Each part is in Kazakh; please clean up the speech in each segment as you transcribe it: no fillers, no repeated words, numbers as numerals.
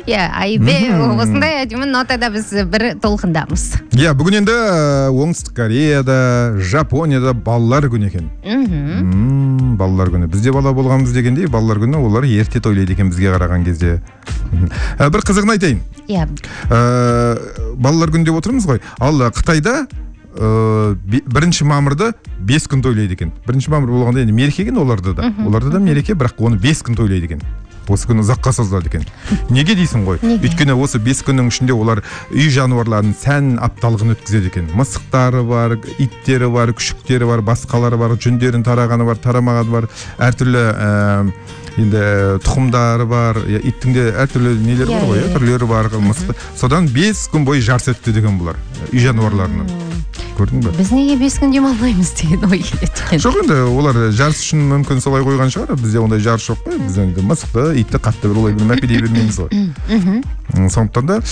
Иә, айбе, осындай әдемі нотада біз бір толқындамыз. Иә, бүгін енді Оңтүстік Кореяда, Жапонияда балалар күні екен. Балалар күні. Бізде бала болғанбыз дегенде, балалар күні олар ерте тойлайды екен бізге қараған кезде. Бір қызығын айтайын. Иә. Балалар күні деп отырмыз ғой. Ал Қытайда 1 мамырды 5 күн тойлайды екен. 1 мамыр болғанда енді мереке екен оларда да. Оларда да мереке, бірақ оны 5 күн тойлайды екен. Осы күні ұзаққа созылады екен. Неге дейсің ғой? Өйткені осы 5 күннің ішінде олар үй жануарларының сән апталығын өткізеді екен. Мысықтары бар, иттері бар, күшіктері бар, басқалары бар, жүндерін тарағаны бар, тарамағаны бар, әртүрлі енді тұқымдары бар, иттің де әртүрлі нелері бар ғой, түрлері бар, содан 5 күн бойы жарыс өтті деген бұлар, үй жануарларының. Көрдің бе? Біз неге 5 күн демалмаймыз деген ой келеді екен. Жоқ, енді олар жарыс үшін мүмкін солай қойған шығар, бізде ондай жарыс жоқ қой, біз енді мысықты, итті қатты бір олай бір мәпелей бермейміз ғой. Сондықтан да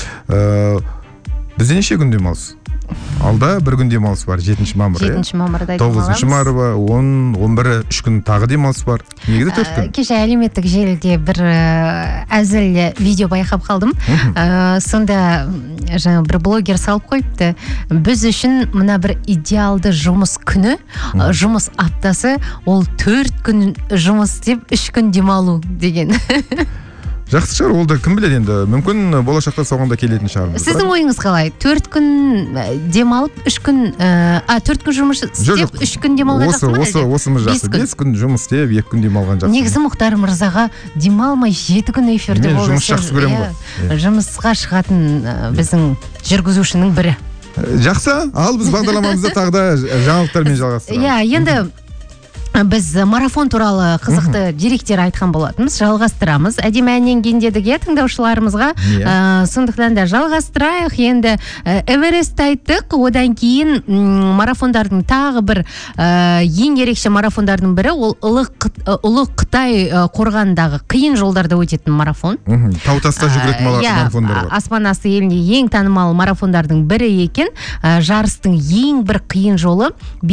бізде неше күн демалыс? Алда бір күн демалыс бар, 7 мамыр. 7 мамырда демаламыз. 9 мамыр, 10, 11, 3 күн тағы демалыс бар. Негізі 4 күн. Кеше әлеуметтік желіде бір әзіл видео байқап қалдым. Сонда жаңа бір блогер салып қойыпты. Біз үшін мына бір идеалды жұмыс күні, жұмыс аптасы, ол 4 күн жұмыс істеп, 3 күн демалу деген. Жақсы шығар, ол да кім біледі енді, мүмкін болашақта соғанда келетін шығармыз. Сіздің ойыңыз қалай? 4 күн демалып, 3 күн 4 күн жұмыс істеп, 3 күн демалған жақсы ма? Осымыз жақсы. 5 күн жұмыс істеп, 2 күн демалған жақсы. Негізі Мұхтар мырзаға демалмай 7 күн эфирде болды. Мен жұмыс жақсы көремін ғой. Жұмысқа шығатын біздің жүргізушінің бірі. Жақсы, ал біз бағдарламамызды тағы да жаңалықтармен жалғастырамыз. Иә, енді біз марафон туралы қызықты деректер айтқан болатынбыз, жалғастырамыз. Әдемі әннен кейін дедік, тыңдаушыларымызға. Сондықтан да жалғастырайық. Енді Эверест айттық, одан кейін марафондардың тағы бір ең ерекше марафондардың бірі, ол ұлы Қытай қорғандағы қиын жолдарда өтетін марафон. Таутаста жүгіретін марафондар бар. Аспан асты елінде ең танымал марафондардың бірі екен. Жарыстың ең бір қиын жолы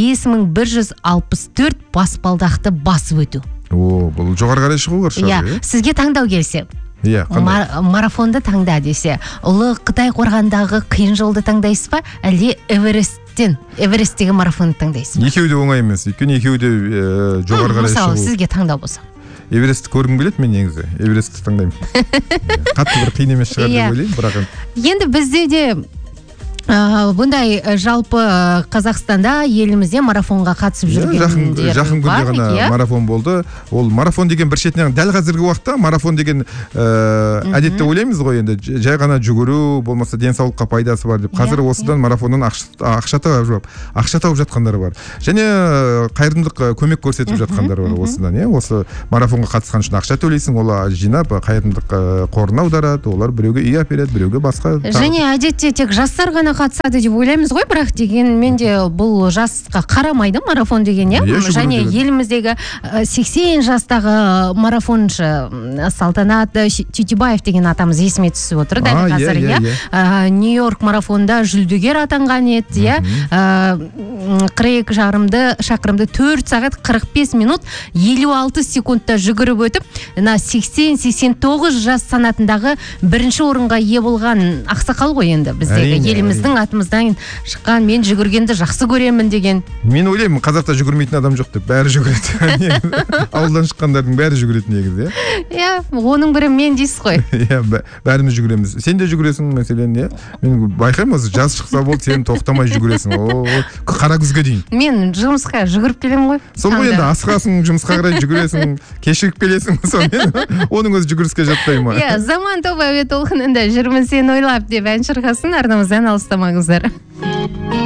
5164 баспалдақты басып өту. Бұл жоғары қарай шығулар шығар. Сізге таңдау келсе, марафонды таңда десе, ұлы Қытай қорғандағы қиын жолды таңдайсыз ба, әлде Эвересттегі марафонды таңдайсыз ба? Екеуі де оңай емес, өйткені екеуі де жоғары қарай шығу. Мысалы, сізге таңдау болса. Эверестті көргім келеді мен негізі. Эверестті таңдаймын. Қатты бір қиын емес шығар деп ойлаймын, бірақ енді бізде де бұндай жалпы Қазақстанда елімізде марафонға қатысып жүргендер жақын күнде ғана марафон болды. Ол марафон деген бір шетінен дәл қазіргі уақытта марафон деген әдетте ойлаймыз ғой, енді жай ғана жүгіру, болмаса денсаулыққа пайдасы бар деп. Қазір осыдан марафоннан ақша тауып жатқандар бар. Және қайырымдылық көмек көрсетіп жатқандар бар осыдан. Осы марафонға қатысқан үшін ақша төлейсің, ол жинап қайырымдылық қорына аударады, олар біреуге үй әпереді, біреуге басқа. Және әдетте тек жастар ғана қатысады деп ойлаймыз ғой, бірақ дегенмен де бұл жасқа қарамайды марафон деген, және еліміздегі 80 жастағы марафоншы Салтанат Тютюбаев деген атамыз есіме түсіп отыр дәл қазір. Нью-Йорк марафонда жүлдегер атанған еді, 42 шақырымды 4 сағат 45 минут 56 секундта жүгіріп өтіп, 80-89 жас санатындағы бірінші орынға ие болған ақсақал ғой енді біздегі еліміздің атымыздан шыққан, мен жүгіргенді жақсы көремін деген. Мен ойлаймын, қазақта жүгірмейтін адам жоқ деп, бәрі жүгіреді. Ауылдан шыққандардың бәрі жүгіреді негізі. Оның бірі мен дейсіз ғой. Бәріміз жүгіреміз. Сен де жүгіресің мәселен, мен байқаймын, осы жаз шықса болды, сен тоқтамай жүгіресің. Қара күзге дейін. Мен жұмысқа жүгіріп келем ғой. Сол ғой, енді асығасың, жұмысқа қарай жүгіресің, кешігіп келесің, оның өзі жүгіріске жатпай ма? Заман тобы әуе толқынында жүрмін сен ойлап деп ән шырқасын, арнамыздан алыстамаңыздар.